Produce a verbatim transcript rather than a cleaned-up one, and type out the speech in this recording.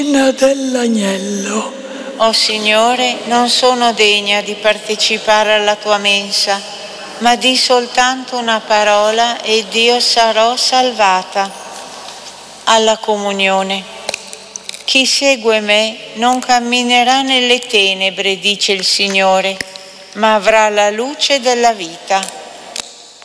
dell'agnello. O Signore, non sono degna di partecipare alla tua mensa, ma di soltanto una parola ed io sarò salvata. Alla comunione. Chi segue me non camminerà nelle tenebre, dice il Signore, ma avrà la luce della vita.